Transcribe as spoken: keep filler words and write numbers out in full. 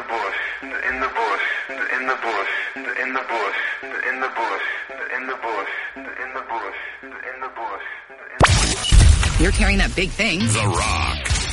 bush, in the bush, in the bush, in the bush, in the bush, in the bush, in the bush, in the bush. You're carrying that big thing. The Rock.